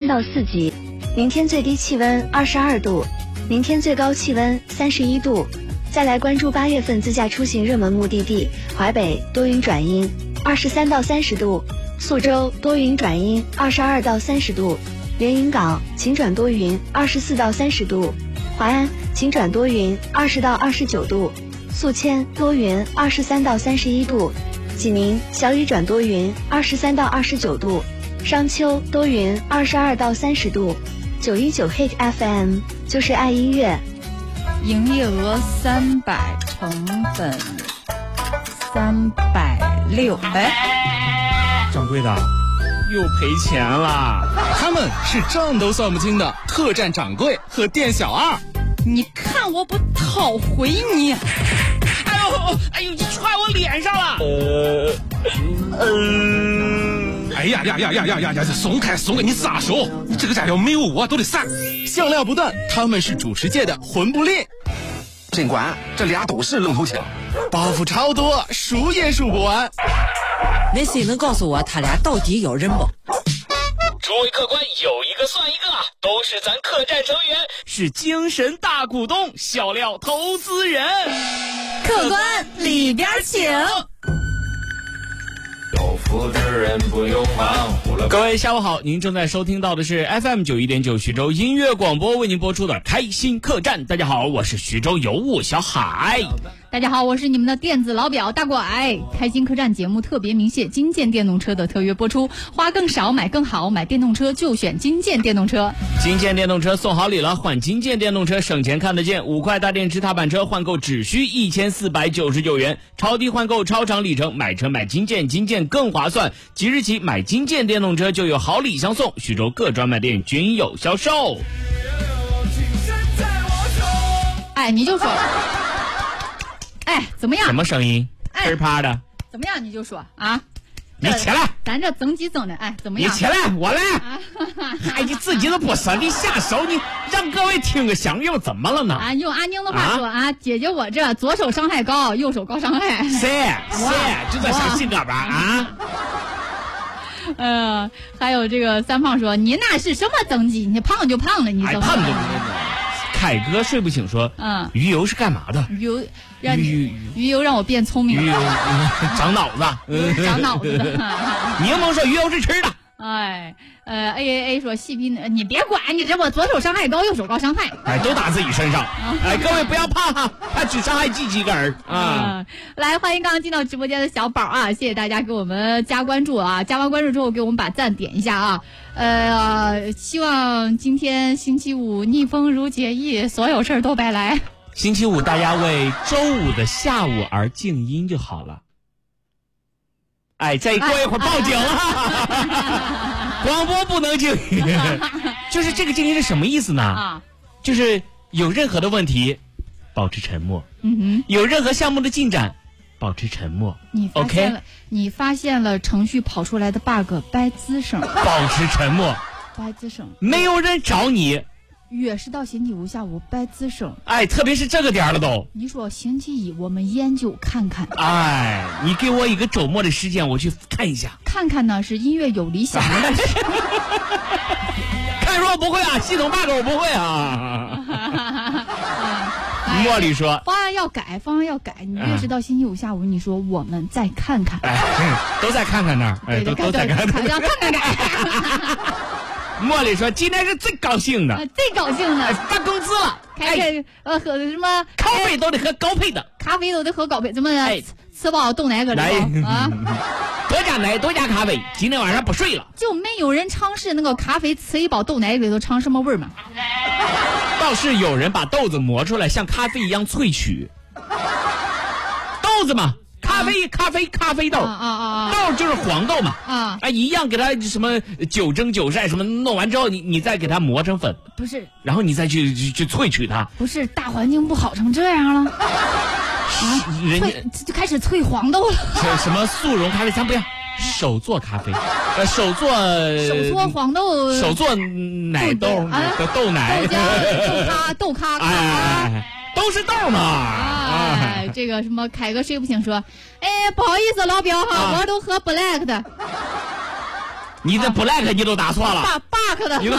到4级，明天最低气温22度，明天最高气温31度。再来关注8月份自驾出行热门目的地：淮北多云转阴，23到30度；宿州多云转阴，22到30度；连云港晴转多云，24到30度；淮安晴转多云，20到29度；宿迁多云，23到31度；济宁小雨转多云，23到29度；商丘多云，22到30度。919 Hit FM 就是爱音乐。 营业额300，成本360。 掌柜的，又赔钱了。 他们是账都算不清的特战掌柜和店小二。 你看我不讨回你！ 哎呦，你踹我脸上了！ 哎呀，松开，你撒手！你这个家伙没有我都得散。笑料不断，他们是主持界的魂不吝。 尽管这俩都是愣头青， 包袱超多，数也数不完。 那谁能告诉我他俩到底有人不？ 诸位客官，有一个算一个，都是咱客栈成员， 是精神大股东，笑料投资人。 客官里边请。 有福之人不用忙。 各位下午好，您正在收听到的是 FM 91.9徐州音乐广播为您播出的开心客栈。大家好，我是徐州尤物小海。 大家好，我是你们的电子老表大拐。开心客栈节目特别鸣谢金建电动车的特约播出，花更少买更好，买电动车就选金建电动车。 金建电动车送好礼了，换金建电动车省钱看得见，5块大电池踏板车换购只需1499元，超低换购超长里程，买车买金建，金建更划算。即日起买金建电动车就有好礼相送，徐州各专卖店均有销售。 哎，你就说哎，怎么样？ 什么声音？噼啪的。 怎么样？你就说啊！ 你起来， 咱这增肌增的，哎，怎么样？ 你起来，我来。哎，你自己都不舍得下手，你让各位听个响应，怎么了呢？ 啊，用阿宁的话说啊，姐姐我这左手伤害高，右手高伤害。 谁就在小性格吧啊？ 还有这个三胖说，你那是什么增肌？你胖就胖了，你怎么？ 胖就不凯哥睡不醒说，鱼油是干嘛的？鱼油让我变聪明了， 长脑子， 长脑子的。 柠檬说鱼油是吃的。 哎，AAA 说细皮，你别管，你这我左手伤害高，右手高伤害， 哎，都打自己身上。哎，各位不要怕哈，他只伤害几个人啊。 来，欢迎刚刚进到直播间的小宝啊，谢谢大家给我们加关注啊，加完关注之后给我们把赞点一下啊。希望今天星期五逆风如解意，所有事儿都白来。 星期五大家为周五的下午而静音就好了。哎，再过一会儿报警了，广播不能静音。就是这个静音是什么意思呢？就是有任何的问题，保持沉默。有任何项目的进展，保持沉默。 你发现了程序跑出来的 bug， 掰滋声， 保持沉默。 掰滋声， 没有人找你。 越是到星期五下午掰滋声， 哎，特别是这个点了都。 你说星期一我们研究看看。 哎，你给我一个周末的时间，我去看一下。 看看呢是音乐有理想的。 看说不会啊，系统 bug 我不会啊。茉莉说方案要改。你越是到星期五下午，你说我们再看看。 哎，都再看看那儿，哎，都再看看。 要看看。 茉莉说今天是最高兴的，发工资了， 喝什么咖啡都得喝高配的， 怎么吃饱豆奶搁这啊？ 多加奶多加咖啡，今天晚上不睡了。 就没有人尝试那个咖啡吃一包豆奶里头尝什么味儿吗？ 倒是有人把豆子磨出来像咖啡一样萃取，豆子嘛。咖啡豆豆就是黄豆嘛一样给它什么久蒸久晒什么弄完之后，你再给它磨成粉， 不是， 然后你再去萃取它。 不是大环境不好成这样了人家就开始萃黄豆了。 什么速溶咖啡咱不要，手做咖啡，手做黄豆， 手做奶豆豆奶豆咖都是豆嘛。 哎，这个什么凯哥睡不醒说，哎，不好意思老表哈，我都喝 black 的。 你的 black 你都打错了 ，black 的。